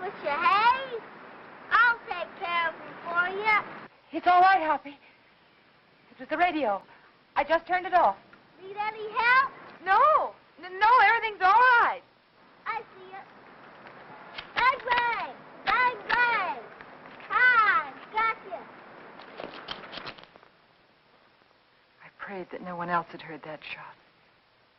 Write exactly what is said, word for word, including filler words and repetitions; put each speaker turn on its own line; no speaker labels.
with your hay? I'll take care of him for you.
It's all right, Hoppy. It was the radio. I just turned it off.
Need any help?
No. N no, everything's all right.
I see it. Bang, bang! Bang, bang! Hi, gotcha.
I prayed that no one else had heard that shot.